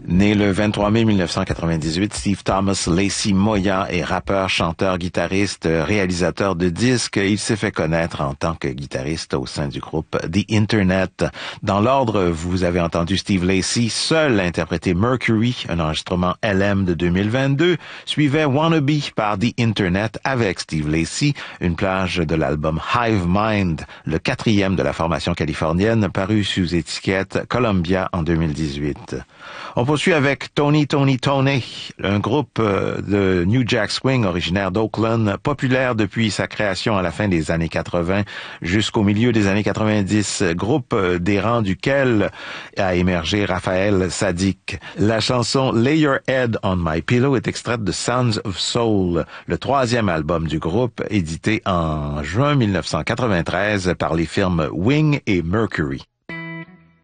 Né le 23 mai 1998, Steve Thomas Lacy Moya est rappeur, chanteur, guitariste, réalisateur de disques. Il s'est fait connaître en tant que guitariste au sein du groupe The Internet. Dans l'ordre, vous avez entendu Steve Lacy seul interpréter Mercury, un enregistrement LM de 2022. Suivait Wannabe par The Internet avec Steve Lacy, une plage de l'album Hive Mind, le 4e de la formation californienne, paru sous étiquette Columbia en 2018. On poursuit avec Tony, un groupe de New Jack Swing originaire d'Oakland, populaire depuis sa création à la fin des années 80 jusqu'au milieu des années 90, groupe des rangs duquel a émergé Raphaël Saadiq. La chanson Lay Your Head on My Pillow est extraite de Sounds of Soul, le 3e album du groupe, édité en juin 1993 par les firmes Wing et Mercury.